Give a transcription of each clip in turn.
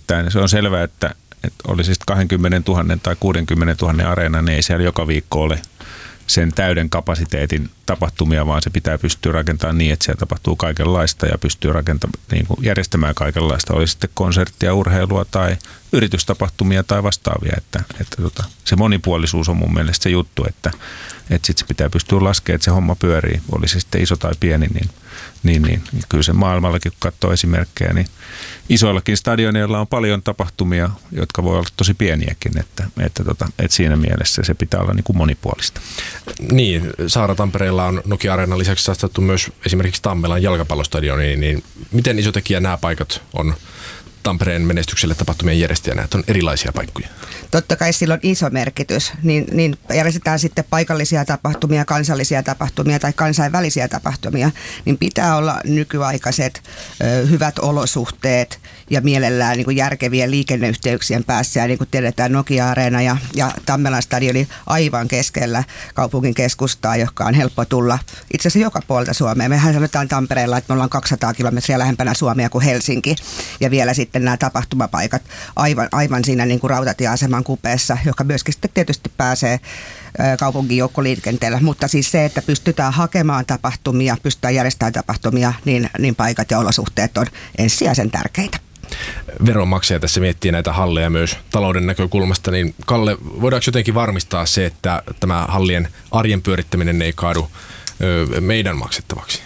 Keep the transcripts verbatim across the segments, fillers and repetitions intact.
päivittäin. Se on selvää, että, että oli siis kaksikymmentätuhatta tai kuusikymmentätuhatta areena, niin ei siellä joka viikko ole sen täyden kapasiteetin tapahtumia, vaan se pitää pystyä rakentamaan niin, että siellä tapahtuu kaikenlaista ja pystyy rakentamaan, niin kuin järjestämään kaikenlaista. Oli sitten konserttia, urheilua tai yritystapahtumia tai vastaavia. Että, että tota, se monipuolisuus on mun mielestä se juttu, että, että sitten se pitää pystyä laskemaan, että se homma pyörii. Oli se sitten iso tai pieni, niin, niin, niin kyllä se maailmallakin, kun katsoo esimerkkejä, niin isoillakin stadioneilla on paljon tapahtumia, jotka voi olla tosi pieniäkin, että, että, tota, että siinä mielessä se pitää olla niin kuin monipuolista. Niin, Saara-Tampereella on Nokia-areenan lisäksi satsattu myös esimerkiksi Tammelan jalkapallostadioniin, niin miten iso tekijä nämä paikat on Tampereen menestykselle tapahtumien järjestäjänä, että on erilaisia paikkoja? Totta kai sillä on iso merkitys, niin, niin järjestetään sitten paikallisia tapahtumia, kansallisia tapahtumia tai kansainvälisiä tapahtumia, niin pitää olla nykyaikaiset ö, hyvät olosuhteet ja mielellään niin kuin järkevien liikenneyhteyksien päässä. Ja niin kuin tiedetään, Nokia-areena ja, ja Tammelan stadioni aivan keskellä kaupungin keskustaa, joka on helppo tulla itse asiassa joka puolta Suomea. Mehän sanotaan Tampereella, että me ollaan kaksisataa kilometriä lähempänä Suomea kuin Helsinki ja vielä sitten nämä tapahtumapaikat aivan, aivan siinä niin kuin rautatieaseman kupeessa, joka myöskin sitten tietysti pääsee kaupungin joukkoliikenteellä, mutta siis se, että pystytään hakemaan tapahtumia, pystytään järjestämään tapahtumia, niin, niin paikat ja olosuhteet on ensisijaisen tärkeitä. Veronmaksaja tässä miettii näitä halleja myös talouden näkökulmasta, niin Kalle, voidaanko jotenkin varmistaa se, että tämä hallien arjen pyörittäminen ei kaadu ö, meidän maksettavaksi?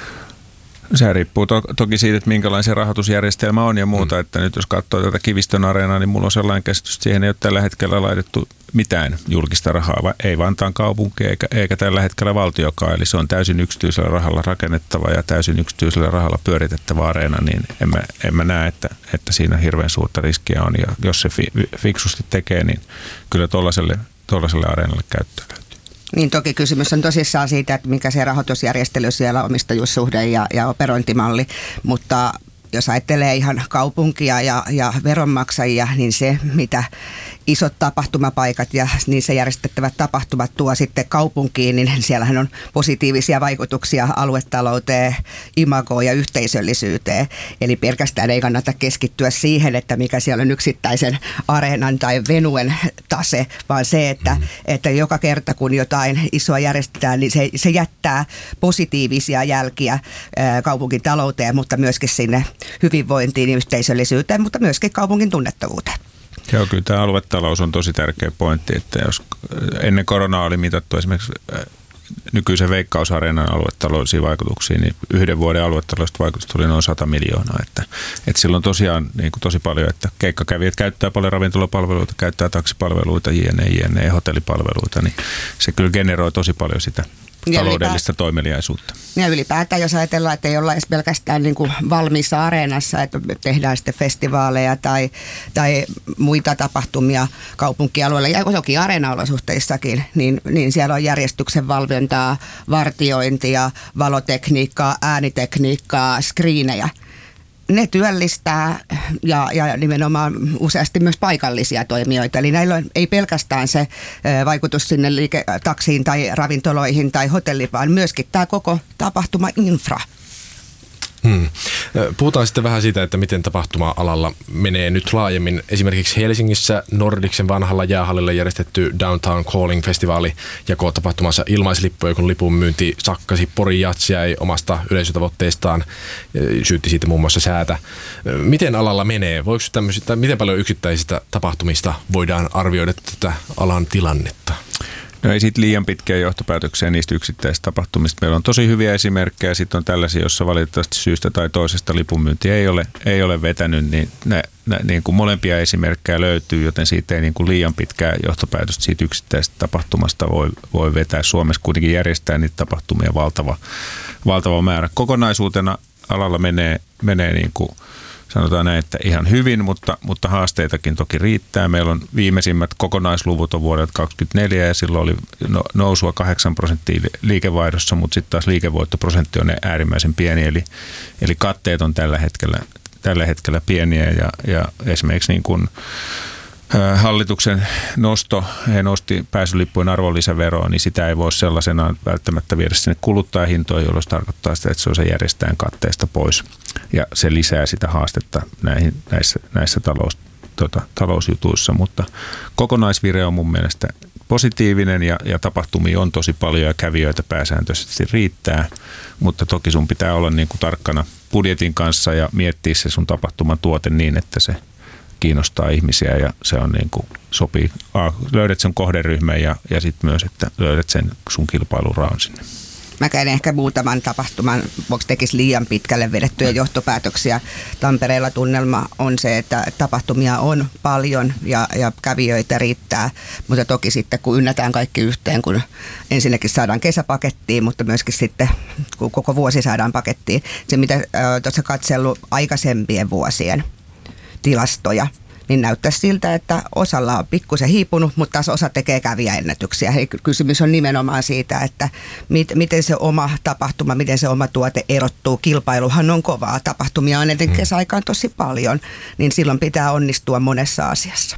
Se riippuu to- toki siitä, että minkälainen se rahoitusjärjestelmä on ja muuta, mm. että nyt jos katsoo tätä Kivistön areenaa, niin mulla on sellainen käsitys, että siihen ei ole tällä hetkellä laitettu mitään julkista rahaa, ei Vantaan kaupunki eikä, eikä tällä hetkellä valtiokaan, eli se on täysin yksityisellä rahalla rakennettava ja täysin yksityisellä rahalla pyöritettävä areena, niin en mä, en mä näe, että, että siinä hirveän suurta riskiä on, ja jos se fi- fiksusti tekee, niin kyllä tuollaiselle, tuollaiselle areenalle käyttöä löytyy. Niin toki kysymys on tosissaan siitä, että mikä se rahoitusjärjestely siellä, omistajuussuhde ja, ja operointimalli, mutta jos ajattelee ihan kaupunkia ja, ja veronmaksajia, niin se, mitä isot tapahtumapaikat ja niissä järjestettävät tapahtumat tuo sitten kaupunkiin, niin siellähän on positiivisia vaikutuksia aluetalouteen, imagoon ja yhteisöllisyyteen. Eli pelkästään ei kannata keskittyä siihen, että mikä siellä on yksittäisen areenan tai venuen tase, vaan se, että, mm. että joka kerta kun jotain isoa järjestetään, niin se, se jättää positiivisia jälkiä ää, kaupunkin talouteen, mutta myöskin sinne hyvinvointiin ja yhteisöllisyyteen, mutta myöskin kaupungin tunnettavuuteen. Joo, kyllä tämä aluetalous on tosi tärkeä pointti, että jos ennen koronaa oli mitattu esimerkiksi nykyisen Veikkausareenan aluetaloudellisia vaikutuksia, niin yhden vuoden aluetaloudellista vaikutusta oli noin sata miljoonaa. Että, että silloin tosiaan niin kuin tosi paljon, että keikkakävijät käyttää paljon ravintolapalveluita, käyttää taksipalveluita, jne, jne, hotellipalveluita, niin se kyllä generoi tosi paljon sitä taloudellista toimeliaisuutta. Ja ylipäätään, jos ajatellaan, että ei olla edes pelkästään niin kuin valmiissa areenassa, että tehdään sitten festivaaleja tai, tai muita tapahtumia kaupunkialueella ja toki areenaolosuhteissakin, niin, niin siellä on järjestyksen valvontaa, vartiointia, valotekniikkaa, äänitekniikkaa, skriinejä. Ne työllistää ja, ja nimenomaan useasti myös paikallisia toimijoita. Eli näillä on, ei pelkästään se vaikutus sinne liike, taksiin tai ravintoloihin tai hotelliin, vaan myöskin tämä koko tapahtuma-infra. Hmm. Puhutaan sitten vähän siitä, että miten tapahtuma-alalla menee nyt laajemmin. Esimerkiksi Helsingissä Nordicsen vanhalla jäähallilla järjestetty Downtown Calling-festivaali jakoi tapahtumassa ilmaislippuja, kun lipun myynti sakkasi. Pori Jats jäi omasta yleisötavoitteestaan, syytti siitä muun muassa säätä. Miten alalla menee? Voiko tämmöistä, miten paljon yksittäisistä tapahtumista voidaan arvioida tätä alan tilannetta? No ei siitä liian pitkiä johtopäätöksiä niistä yksittäisistä tapahtumista. Meillä on tosi hyviä esimerkkejä, sitten on tällaisia, joissa valitettavasti syystä tai toisesta lipunmyynti ei ole, ei ole vetänyt, niin, ne, ne, niin kuin molempia esimerkkejä löytyy, joten siitä ei niin kuin liian pitkää johtopäätöstä siitä yksittäisestä tapahtumasta voi, voi vetää. Suomessa kuitenkin järjestää niitä tapahtumia valtava, valtava määrä. Kokonaisuutena alalla menee, menee niin kuin sanotaan näin, että ihan hyvin, mutta, mutta haasteitakin toki riittää. Meillä on viimeisimmät kokonaisluvut on vuodelta kaksikymmentäneljä ja silloin oli nousua kahdeksan prosenttia liikevaihdossa, mutta sitten taas liikevoittoprosentti on äärimmäisen pieni, eli, eli katteet on tällä hetkellä, tällä hetkellä pieniä ja, ja esimerkiksi niin kuin hallituksen nosto, he nosti pääsylippujen arvonlisäveroa, niin sitä ei voi sellaisenaan välttämättä viedä sinne kuluttajahintoihin, jolloin se tarkoittaa sitä, että se on se järjestäjän katteesta pois. Ja se lisää sitä haastetta näihin, näissä, näissä talous, tota, talousjutuissa, mutta kokonaisvire on mun mielestä positiivinen ja, ja tapahtumia on tosi paljon ja kävijöitä pääsääntöisesti riittää, mutta toki sun pitää olla niin kuin tarkkana budjetin kanssa ja miettiä se sun tapahtuman tuote niin, että se kiinnostaa ihmisiä ja se on niin kuin sopii. Löydät sen kohderyhmän ja, ja sitten myös, että löydät sen sun kilpailuraon sinne. Mä käyn ehkä muutaman tapahtuman, voiko tekisi liian pitkälle vedettyjä johtopäätöksiä. Tampereella tunnelma on se, että tapahtumia on paljon ja, ja kävijöitä riittää, mutta toki sitten kun ynnätään kaikki yhteen, kun ensinnäkin saadaan kesäpakettiin, mutta myöskin sitten kun koko vuosi saadaan pakettiin. Se mitä äh, tuossa katsellut aikaisempien vuosien tilastoja, niin näyttäisi siltä, että osalla on pikkusen hiipunut, mutta taas osa tekee kävijäennätyksiä. Kysymys on nimenomaan siitä, että mit, miten se oma tapahtuma, miten se oma tuote erottuu. Kilpailuhan on kovaa. Tapahtumia on etenkin kesäaikaan tosi paljon, niin silloin pitää onnistua monessa asiassa.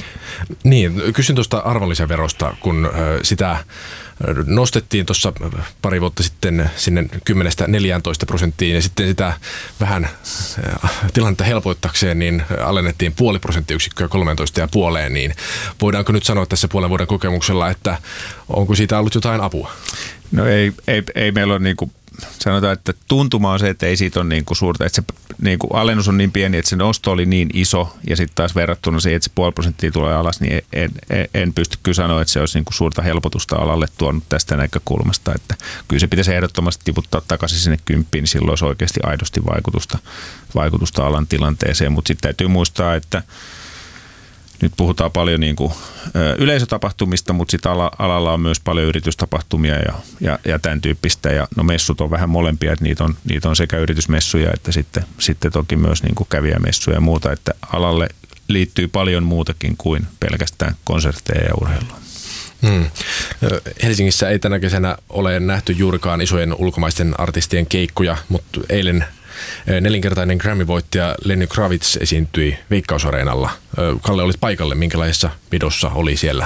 Niin, kysyn tuosta arvonlisäverosta, kun sitä nostettiin tuossa pari vuotta sitten sinne kymmenestä neljääntoista prosenttiin ja sitten sitä vähän tilannetta helpoittakseen niin alennettiin puoli prosenttiyksikköä kolmetoista ja puoleen, niin voidaanko nyt sanoa tässä puolen vuoden kokemuksella, että onko siitä ollut jotain apua? No ei, ei, ei meillä ole niin kuin sanotaan, että tuntuma on se, että ei siitä ole niin kuin suurta, että se niin kuin alennus on niin pieni, että se nosto oli niin iso ja sitten taas verrattuna siihen, että se puoli prosenttia tulee alas, niin en, en, en pysty kyllä sanoa, että se olisi niin kuin suurta helpotusta alalle tuonut tästä näkökulmasta, että kyllä se pitäisi ehdottomasti tiputtaa takaisin sinne kymppiin, niin silloin olisi oikeasti aidosti vaikutusta, vaikutusta alan tilanteeseen, mutta sitten täytyy muistaa, että nyt puhutaan paljon niin kuin yleisötapahtumista, mutta sitten alalla on myös paljon yritystapahtumia ja, ja, ja tämän tyyppistä. Ja no messut on vähän molempia, että niitä on, niitä on sekä yritysmessuja että sitten, sitten toki myös niin kuin kävijämessuja ja muuta. Että alalle liittyy paljon muutakin kuin pelkästään konsertteja ja urheilua. Hmm. Helsingissä ei tänä kesänä ole nähty juurikaan isojen ulkomaisten artistien keikkoja, mutta eilen nelinkertainen Grammy-voittaja Lenny Kravitz esiintyi Veikkaus-areenalla. Kalle, olit paikalle. Minkälaisessa vedossa oli siellä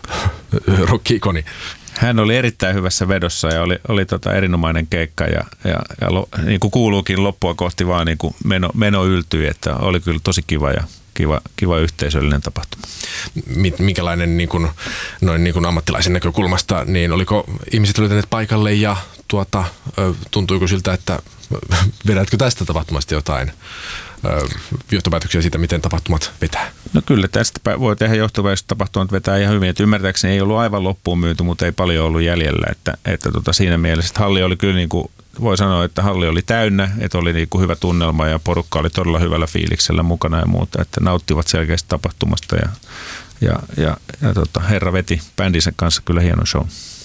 rock-ikoni? Hän oli erittäin hyvässä vedossa ja oli, oli tota erinomainen keikka ja, ja, ja lo, niin kuin kuuluukin loppua kohti vaan niin kuin meno, meno yltyi, että oli kyllä tosi kiva ja kiva, kiva yhteisöllinen tapahtuma. Minkälainen niin kuin, noin niin kuin ammattilaisen näkökulmasta, niin oliko ihmiset löytäneet paikalle ja tuota, tuntuiko siltä, että vedätkö tästä tapahtumasta jotain johtopäätöksiä siitä, miten tapahtumat vetää? No kyllä tästä voi tehdä johtopäätöksiä, että tapahtumat vetää ihan hyvin. Että ymmärtääkseni ei ollut aivan loppuun myyty, mutta ei paljon ollut jäljellä. Että, että tota siinä mielessä, että halli oli kyllä niin kuin, voi sanoa, että halli oli täynnä, että oli niin kuin hyvä tunnelma ja porukka oli todella hyvällä fiiliksellä mukana ja muuta. Että nauttivat selkeästi tapahtumasta ja, ja, ja, ja tota, herra veti bändinsä kanssa kyllä hieno show.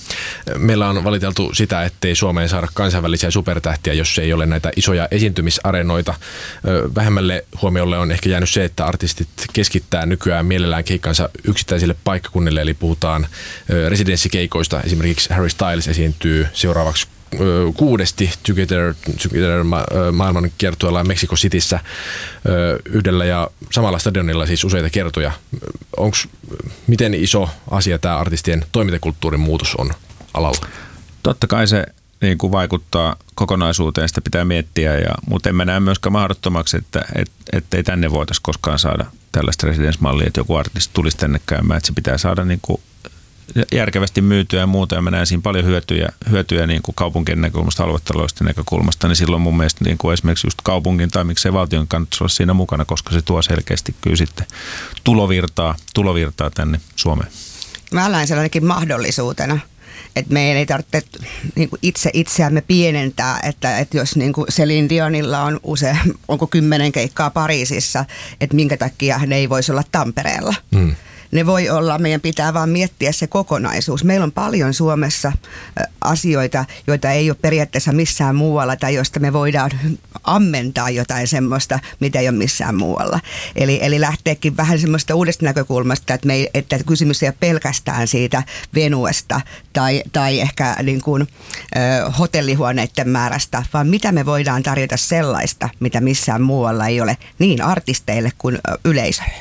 Meillä on valiteltu sitä, ettei Suomeen saada kansainvälisiä supertähtiä, jos ei ole näitä isoja esiintymisareenoita. Vähemmälle huomiolle on ehkä jäänyt se, että artistit keskittää nykyään mielellään keikkansa yksittäisille paikkakunnille, eli puhutaan residenssikeikoista. Esimerkiksi Harry Styles esiintyy seuraavaksi kuudesti Together, Together maailman kiertueella Mexico Cityssä yhdellä ja samalla stadionilla siis useita kertoja. Onks, miten iso asia tämä artistien toimintakulttuurin muutos on alalla? Totta kai se niin kuin vaikuttaa kokonaisuuteen, sitä pitää miettiä, ja, mutta en mä näe myöskään mahdottomaksi, että et, et ei tänne voitaisiin koskaan saada tällaista residence-mallia, että joku artisti tulisi tänne käymään, että se pitää saada niin kuin järkevästi myytyä ja muuta, ja mä näen siinä paljon hyötyjä, hyötyjä niin kuin kaupunkien näkökulmasta, aluetaloudesta näkökulmasta, niin silloin mun mielestä niin kuin esimerkiksi just kaupungin tai miksei valtion kannattaisi olla siinä mukana, koska se tuo selkeästi kyllä sitten tulovirtaa, tulovirtaa tänne Suomeen. Mä näen sellainenkin mahdollisuutena, että meidän ei tarvitse niin kuin itse itseämme pienentää, että, että jos niin kuin Celine Dionilla on usein, onko kymmenen keikkaa Pariisissa, että minkä takia ne ei voisi olla Tampereella. Mm. Ne voi olla, meidän pitää vaan miettiä se kokonaisuus. Meillä on paljon Suomessa asioita, joita ei ole periaatteessa missään muualla tai joista me voidaan ammentaa jotain semmoista, mitä ei ole missään muualla. Eli, eli lähteekin vähän semmoista uudesta näkökulmasta, että, me ei, että kysymys ei ole pelkästään siitä venuesta tai, tai ehkä niin kuin, ö, hotellihuoneiden määrästä, vaan mitä me voidaan tarjota sellaista, mitä missään muualla ei ole niin artisteille kuin yleisölle.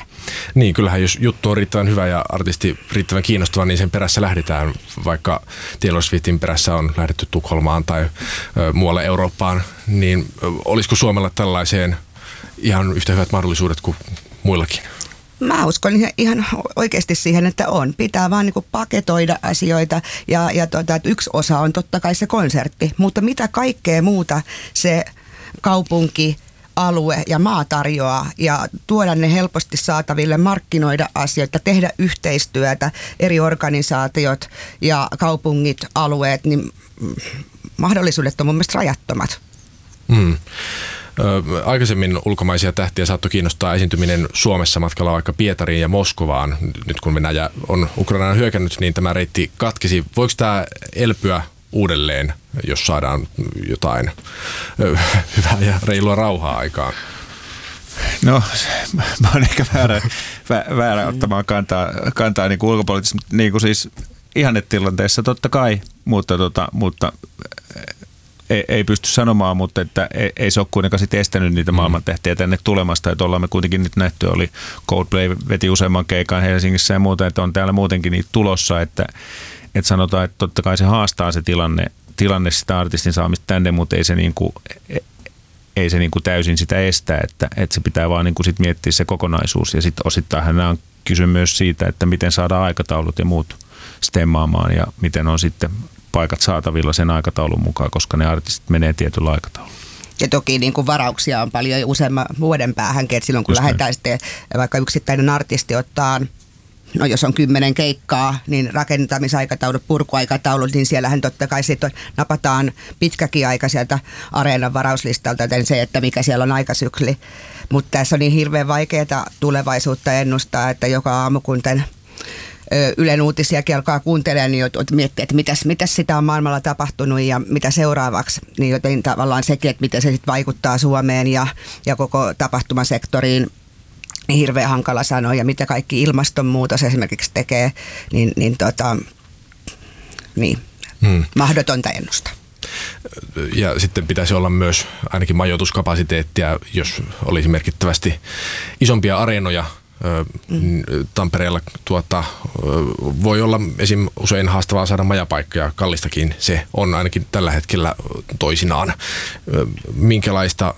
Niin, kyllähän jos juttu on riittävän hyvä ja artisti riittävän kiinnostava, niin sen perässä lähdetään. Vaikka Taylor Swiftin perässä on lähdetty Tukholmaan tai ö, muualle Eurooppaan, niin ö, olisiko Suomella tällaiseen ihan yhtä hyvät mahdollisuudet kuin muillakin? Mä uskon ihan oikeasti siihen, että on. Pitää vaan niin kuin paketoida asioita ja, ja tuota, että yksi osa on totta kai se konsertti, mutta mitä kaikkea muuta se kaupunki, alue ja maa tarjoaa ja tuoda ne helposti saataville, markkinoida asioita, tehdä yhteistyötä, eri organisaatiot ja kaupungit, alueet, niin mahdollisuudet on mun mielestä rajattomat. Mm. Ö, aikaisemmin ulkomaisia tähtiä saattoi kiinnostaa esiintyminen Suomessa matkalla vaikka Pietariin ja Moskovaan. Nyt kun Venäjä on Ukrainaan hyökännyt, niin tämä reitti katkesi. Voiko tämä elpyä uudelleen, jos saadaan jotain ö, hyvää ja reilua rauhaa aikaan? No, mä oon ehkä väärä, väärä ottamaan kantaa, kantaa niin kuin ulkopoliittisesti, niin kuin siis ihannetilanteessa totta kai, mutta, tota, mutta ei, ei pysty sanomaan, mutta että ei, ei se ole kuitenkaan sit estänyt niitä maailmantähtiä tänne tulemasta, että ollaan me kuitenkin nyt nähty, oli Coldplay veti useamman keikan Helsingissä ja muuta, että on täällä muutenkin niitä tulossa, että, että sanotaan, että totta kai se haastaa se tilanne, tilanne sitä artistin saamista tänne, mutta ei se niin kuin, ei se niin kuin täysin sitä estää, että, että se pitää vaan niin kuin sit miettiä se kokonaisuus ja sitten osittain nämä on kyse myös siitä, että miten saadaan aikataulut ja muut stemmaamaan ja miten on sitten paikat saatavilla sen aikataulun mukaan, koska ne artistit menee tietyllä aikataululla. Ja toki niin kuin varauksia on paljon jo useamman vuoden päähänkin, että silloin kun Just lähdetään sitten, vaikka yksittäinen artisti ottaa, no jos on kymmenen keikkaa, niin rakentamisaikataulut, purkuaikataulut, niin siellähän totta kai sitten napataan pitkäkin aika sieltä areenan varauslistalta, joten se, että mikä siellä on aikasykli. Mutta tässä on niin hirveän vaikeaa tulevaisuutta ennustaa, että joka aamu kun tämän Ylen uutisiakin alkaa kuuntelemaan, niin miettii, että mitäs, mitäs sitä on maailmalla tapahtunut ja mitä seuraavaksi. Niin joten tavallaan sekin, että miten se sitten vaikuttaa Suomeen ja, ja koko tapahtumasektoriin, niin hirveän hankala sanoa. Ja mitä kaikki ilmastonmuutos esimerkiksi tekee, niin, niin, tota, niin hmm. mahdotonta ennustaa. Ja sitten pitäisi olla myös ainakin majoituskapasiteettia, jos olisi merkittävästi isompia areenoja. Mm. Tampereella tuota, voi olla esim. Usein haastavaa saada majapaikkoja, kallistakin se on ainakin tällä hetkellä toisinaan. Minkälaista,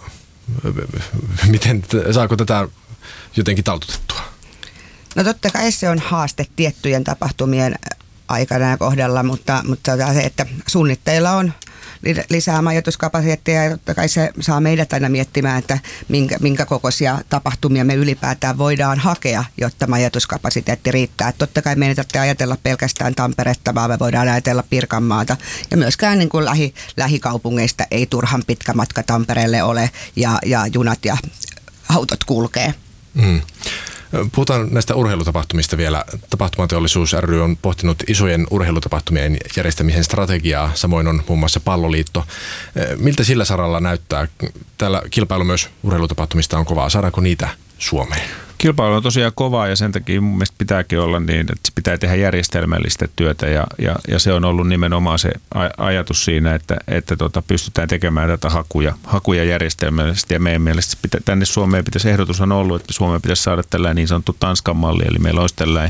miten, saako tätä jotenkin taltutettua? No totta kai se on haaste tiettyjen tapahtumien aikana ja kohdalla, mutta, mutta se, että suunnitteilla on lisää majoituskapasiteettia ja totta kai se saa meidät aina miettimään, että minkä, minkä kokoisia tapahtumia me ylipäätään voidaan hakea, jotta majoituskapasiteetti riittää. Että totta kai meidän tarvitsee ajatella pelkästään Tamperetta, vaan me voidaan ajatella Pirkanmaata ja myöskään niin kuin lähi, lähikaupungeista ei turhan pitkä matka Tampereelle ole ja, ja junat ja autot kulkee. Mm. Puhutaan näistä urheilutapahtumista vielä. Tapahtumateollisuus ry on pohtinut isojen urheilutapahtumien järjestämisen strategiaa. Samoin on muun muassa Palloliitto. Miltä sillä saralla näyttää? Täällä kilpailu myös urheilutapahtumista on kovaa. Saadaanko niitä Suomeen? Kilpailu on tosiaan kovaa ja sen takia mun mielestä pitääkin olla niin, että se pitää tehdä järjestelmällistä työtä ja, ja, ja se on ollut nimenomaan se ajatus siinä, että, että tota, pystytään tekemään tätä hakuja, hakuja järjestelmällisesti ja meidän mielestä pitä, tänne Suomeen pitäisi, ehdotus on ollut, että Suomeen pitäisi saada tällainen niin sanottu Tanskan malli, eli meillä olisi tällainen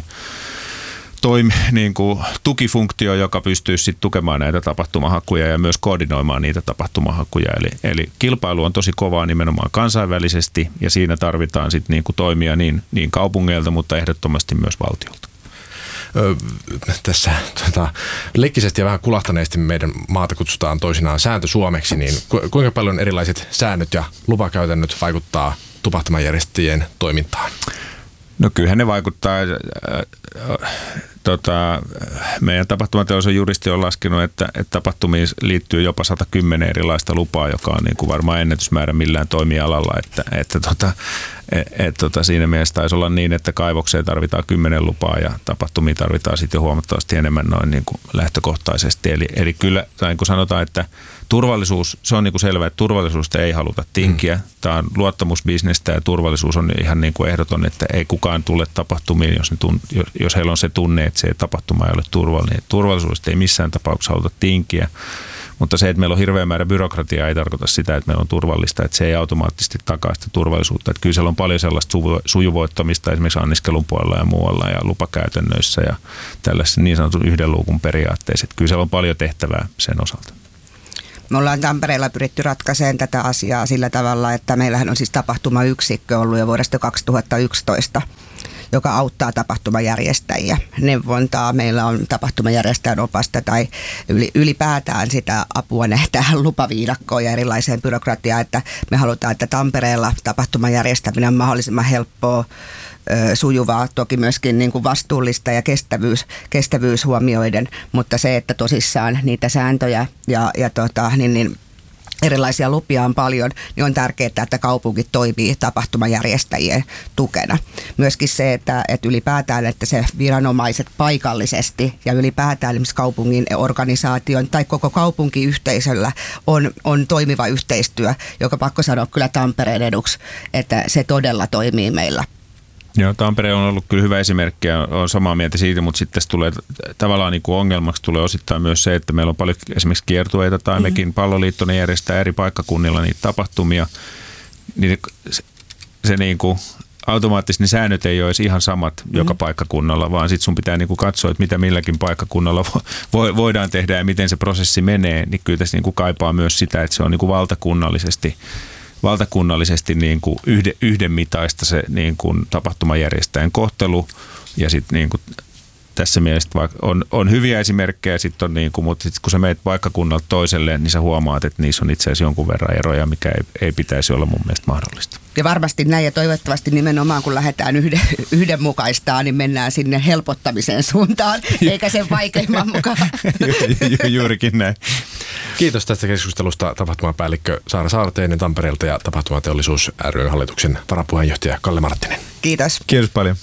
toimi, niin kuin tukifunktio, joka pystyy sitten tukemaan näitä tapahtumahakuja ja myös koordinoimaan niitä tapahtumahakuja. Eli, eli kilpailu on tosi kovaa nimenomaan kansainvälisesti ja siinä tarvitaan sitten niin kuin toimia niin, niin kaupungeilta, mutta ehdottomasti myös valtiolta. Öö, tässä tota, leikkisesti ja vähän kulahtaneesti meidän maata kutsutaan toisinaan sääntö suomeksi, niin ku, kuinka paljon erilaiset säännöt ja lupakäytännöt vaikuttaa tapahtumajärjestäjien toimintaan? No kyllähän ne vaikuttaa. Äh, tota, meidän tapahtumateollisuuden juristi on laskenut, että, että tapahtumiin liittyy jopa sata kymmenen erilaista lupaa, joka on niin kuin varmaan ennätysmäärä millään toimialalla. Että, että tota, et, et, tota, siinä mielessä taisi olla niin, että kaivokseen tarvitaan kymmenen lupaa ja tapahtumiin tarvitaan sitten huomattavasti enemmän noin niin kuin lähtökohtaisesti. Eli, eli kyllä, niin kuin sanotaan, että turvallisuus, se on niin kuin selvä, että turvallisuudesta ei haluta tinkiä. Tämä on luottamusbisnestä ja turvallisuus on ihan niin kuin ehdoton, että ei kukaan tule tapahtumiin, jos, ne tunn, jos heillä on se tunne, että se tapahtuma ei ole turvallinen. Turvallisuudesta ei missään tapauksessa haluta tinkiä, Mutta se, että meillä on hirveä määrä byrokratiaa, ei tarkoita sitä, että meillä on turvallista, että se ei automaattisesti takaa sitä turvallisuutta. Että kyllä siellä on paljon sellaista sujuvoittamista esimerkiksi anniskelun puolella ja muualla ja lupakäytännöissä ja tällaisessa niin sanotun yhden luukun periaatteessa. Että kyllä siellä on paljon tehtävää sen osalta. Me ollaan Tampereella pyritty ratkaisemaan tätä asiaa sillä tavalla, että meillähän on siis tapahtumayksikkö ollut jo vuodesta kaksituhattayksitoista, joka auttaa tapahtumajärjestäjiä. Neuvontaa, meillä on tapahtumajärjestäjän opasta tai ylipäätään sitä apua tähän lupaviidakkoon ja erilaiseen byrokratiaan, että me halutaan, että Tampereella tapahtumajärjestäminen on mahdollisimman helppoa, sujuvaa, toki myöskin niin kuin vastuullista ja kestävyys, kestävyys huomioiden, mutta se, että tosissaan niitä sääntöjä ja, ja tota, niin, niin erilaisia lupia on paljon, niin on tärkeää, että kaupunki toimii tapahtumajärjestäjien tukena. Myöskin se, että, että ylipäätään, että se viranomaiset paikallisesti ja ylipäätään esimerkiksi kaupungin organisaation tai koko kaupunkiyhteisöllä on, on toimiva yhteistyö, joka pakko sanoa kyllä Tampereen eduksi, että se todella toimii meillä. Joo, Tampere on ollut kyllä hyvä esimerkki ja on samaa mieltä siitä, mutta sitten tässä tulee tavallaan niin kuin ongelmaksi tulee osittain myös se, että meillä on paljon esimerkiksi kiertueita tai mekin Palloliitto järjestää eri paikkakunnilla niitä tapahtumia. Niin se, se niin kuin automaattisesti ne säännöt ei ole ihan samat mm-hmm. joka paikkakunnalla, vaan sitten sun pitää niin kuin katsoa, että mitä milläkin paikkakunnalla vo, voidaan tehdä ja miten se prosessi menee. Niin kyllä tässä niin kuin kaipaa myös sitä, että se on niin kuin valtakunnallisesti valtakunnallisesti niin kuin yhden, yhdenmitaista se niin kuin tapahtumajärjestäjän kohtelu ja sitten niin kuin tässä mielessä on, on hyviä esimerkkejä, sit on niin kuin, mutta sit kun sä meet paikkakunnalta toiselle, niin sä huomaat, että niissä on itse asiassa jonkun verran eroja, mikä ei, ei pitäisi olla mun mielestä mahdollista. Ja varmasti näin ja toivottavasti nimenomaan kun lähdetään yhden, yhdenmukaistaan, niin mennään sinne helpottamisen suuntaan, eikä sen vaikeimman mukaan. Ju, juurikin näin. Kiitos tästä keskustelusta tapahtumapäällikkö Saara Saarteinen Tampereelta ja Tapahtumateollisuus ry:n hallituksen varapuheenjohtaja Kalle Marttinen. Kiitos. Kiitos paljon.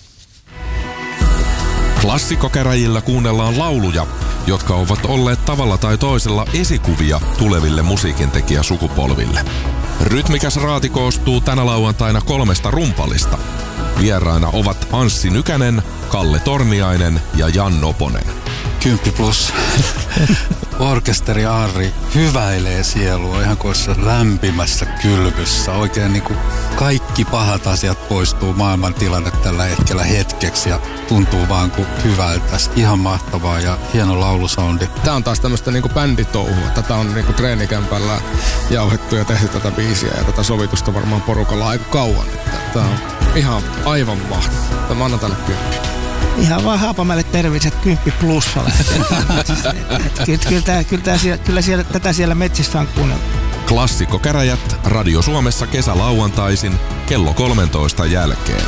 Klassikkokäräjillä kuunnellaan lauluja, jotka ovat olleet tavalla tai toisella esikuvia tuleville musiikintekijäsukupolville. Rytmikäs raati koostuu tänä lauantaina kolmesta rumpalista. Vieraina ovat Anssi Nykänen, Kalle Torniainen ja Jan Noponen. Kymppi plus. Orkesteri Arri hyväilee sielua ihan kuin lämpimässä kylpyssä. Oikein niin kuin kaikki pahat asiat poistuu maailman tilanne tällä hetkellä hetkeksi ja tuntuu vaan kuin hyvältä. Ihan mahtavaa ja hieno laulusoundi. Tämä on taas tämmöistä niinku bänditouhua. Tätä on niinku treenikämpällä jauhettu ja tehty tätä biisiä ja tätä sovitusta varmaan porukalla aika kauan. Tämä on ihan aivan mahtavaa. Mä annan tälle kymppi. Ihan vaan Haapamäelle terveiset kymppi plussa lähtee. kyllä, kyllä, kyllä, kyllä siellä, tätä siellä metsissä on kuunneltu. Klassikkokäräjät Radio Suomessa kesälauantaisin kello kolmentoista jälkeen.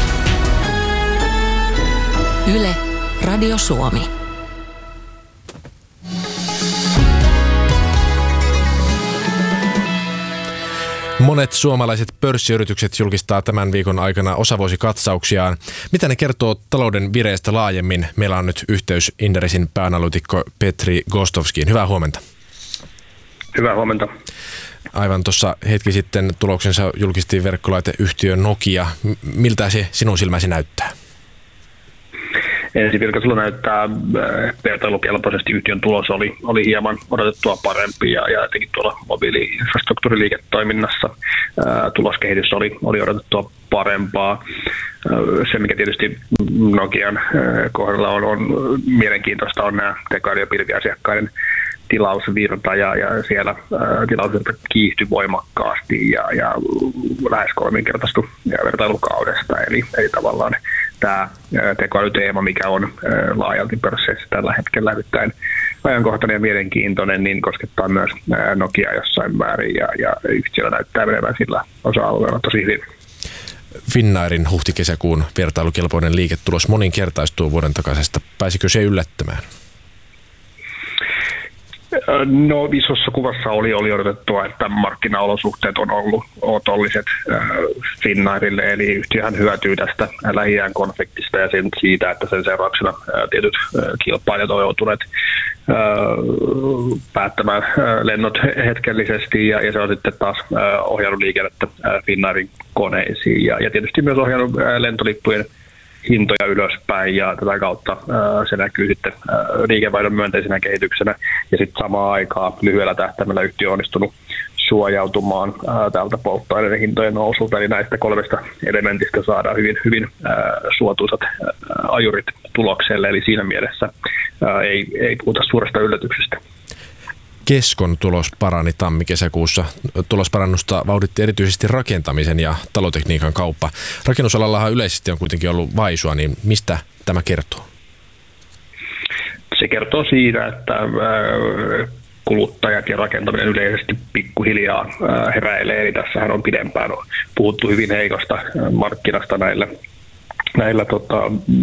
Yle, Radio Suomi. Monet suomalaiset pörssiyritykset julkistaa tämän viikon aikana osavuosikatsauksiaan. Mitä ne kertoo talouden vireestä laajemmin? Meillä on nyt yhteys Inderesin pääanalytikko Petri Gostovskiin. Hyvää huomenta. Hyvää huomenta. Aivan tuossa hetki sitten tuloksensa julkistiin verkkolaiteyhtiö Nokia. Miltä se sinun silmäsi näyttää? Ensivilkaisulla näyttää vertailukelpoisesti yhtiön tulos oli, oli hieman odotettua parempi ja, ja etenkin tuolla mobiili-infrastruktuuriliiketoiminnassa ää, tuloskehitys oli, oli odotettua parempaa. Se, mikä tietysti Nokian ää, kohdalla on, on mielenkiintoista, on nämä tekoäly- ja pilviasiakkaiden tilausvirta ja, ja siellä ää, tilausvirta kiihtyi voimakkaasti ja, ja lähes kolminkertaistui vertailukaudesta. Eli, eli tavallaan tämä tekoälyteema, mikä on laajalti pörsseissä tällä hetkellä erittäin ajankohtainen ja mielenkiintoinen, niin koskettaa myös Nokia jossain määrin ja, ja yhtiöllä näyttää menevän sillä osa-alueella tosi hyvin. Finnairin huhti-kesäkuun vertailukelpoinen liiketulos moninkertaistuu vuoden takaisesta. Pääsikö se yllättämään? No isossa kuvassa oli, oli odotettua, että markkinaolosuhteet on ollut otolliset äh, Finnairille, eli yhtiöhän hyötyy tästä Lähi-idän konfliktista ja sen, siitä, että sen seurauksena äh, tietyt äh, kilpailijat on joutuneet äh, päättämään äh, lennot hetkellisesti ja, ja se on sitten taas äh, ohjannut liikennettä äh, Finnairin koneisiin ja, ja tietysti myös ohjannut äh, lentolippujen hintoja ylöspäin ja tätä kautta se näkyy sitten liikevaihdon myönteisenä kehityksenä. Ja sitten samaan aikaan lyhyellä tähtäimellä yhtiö on onnistunut suojautumaan ää, tältä polttoaineiden hintojen nousulta. Eli näistä kolmesta elementistä saadaan hyvin, hyvin ää, suotuisat ää, ajurit tulokselle. Eli siinä mielessä ää, ei, ei puhuta suuresta yllätyksestä. Keskon tulos parani tammi-kesäkuussa. Tulosparannusta vauhditti erityisesti rakentamisen ja talotekniikan kauppa. Rakennusalallahan yleisesti on kuitenkin ollut vaisua, niin mistä tämä kertoo? Se kertoo siitä, että kuluttajat ja rakentaminen yleisesti pikkuhiljaa heräilee. Eli tässähän on pidempään puhuttu hyvin heikosta markkinasta näillä, näillä tota,